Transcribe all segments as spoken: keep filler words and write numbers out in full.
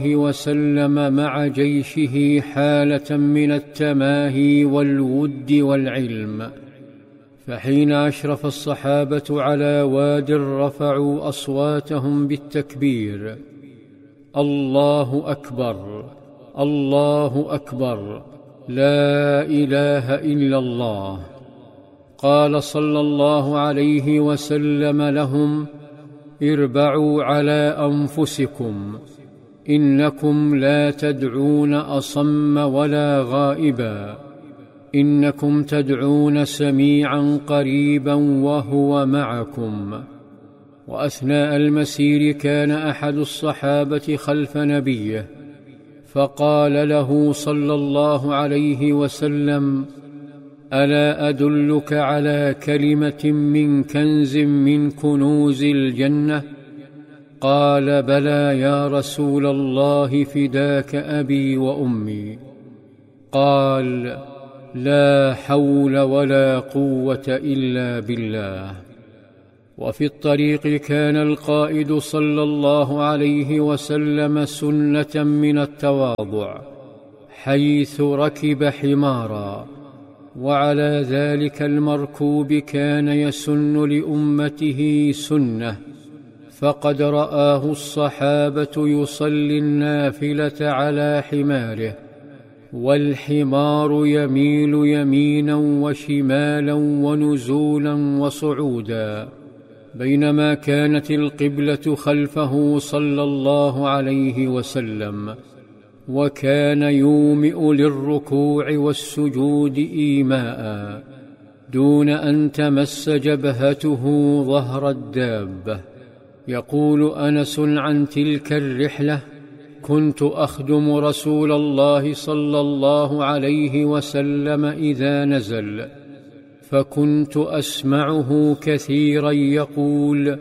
وسلم مع جيشه حالة من التماهي والود والعلم، فحين أشرف الصحابة على واد رفعوا أصواتهم بالتكبير: الله أكبر، الله أكبر، لا إله إلا الله. قال صلى الله عليه وسلم لهم: اربعوا على أنفسكم، إنكم لا تدعون أصم ولا غائبا، إنكم تدعون سميعا قريبا وهو معكم. وأثناء المسير كان أحد الصحابة خلف نبيه، فقال له صلى الله عليه وسلم: ألا أدلك على كلمة من كنز من كنوز الجنة؟ قال: بلى يا رسول الله، فداك أبي وأمي. قال: لا حول ولا قوة إلا بالله. وفي الطريق كان القائد صلى الله عليه وسلم سنة من التواضع، حيث ركب حمارا، وعلى ذلك المركوب كان يسن لأمته سنة، فقد رآه الصحابة يصلي النافلة على حماره، والحمار يميل يمينا وشمالا ونزولا وصعودا، بينما كانت القبلة خلفه صلى الله عليه وسلم، وكان يومئ للركوع والسجود إيماء دون أن تمس جبهته ظهر الدابة. يقول أنس عن تلك الرحلة: كنت أخدم رسول الله صلى الله عليه وسلم إذا نزل، فكنت أسمعه كثيرا يقول: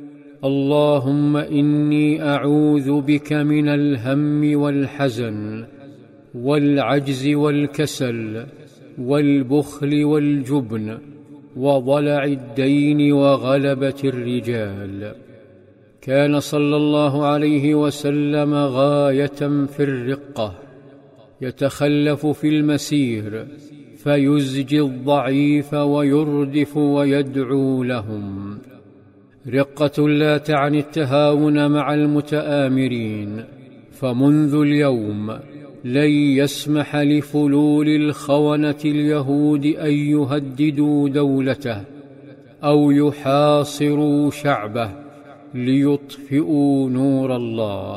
اللهم إني أعوذ بك من الهم والحزن والعجز والكسل والبخل والجبن وضلع الدين وغلبة الرجال. كان صلى الله عليه وسلم غاية في الرقة، يتخلف في المسير فيزجي الضعيف ويردف ويدعو لهم. رقة لا تعني التهاون مع المتآمرين، فمنذ اليوم لن يسمح لفلول الخونة اليهود أن يهددوا دولته أو يحاصروا شعبه ليطفئوا نور الله.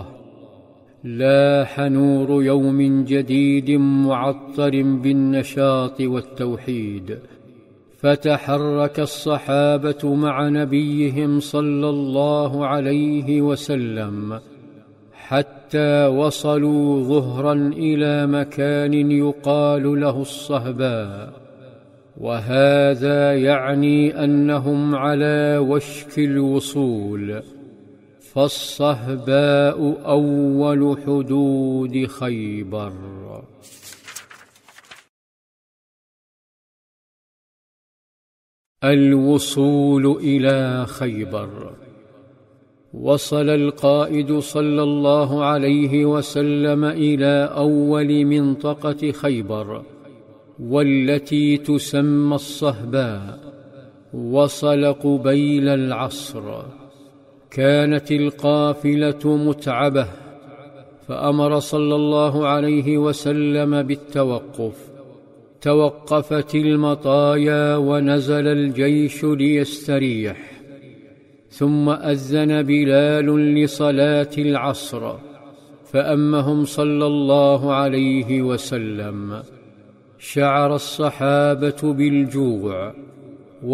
لاح نور يوم جديد معطر بالنشاط والتوحيد، فتحرك الصحابة مع نبيهم صلى الله عليه وسلم حتى وصلوا ظهرا إلى مكان يقال له الصهباء، وهذا يعني أنهم على وشك الوصول، فالصهباء أول حدود خيبر. الوصول إلى خيبر. وصل القائد صلى الله عليه وسلم إلى أول منطقة خيبر، والتي تسمى الصهباء. وصل قبيل العصر. كانت القافلة متعبة، فأمر صلى الله عليه وسلم بالتوقف. توقفت المطايا ونزل الجيش ليستريح، ثم أذن بلال لصلاة العصر، فأمهم صلى الله عليه وسلم. شعر الصحابة بالجوع،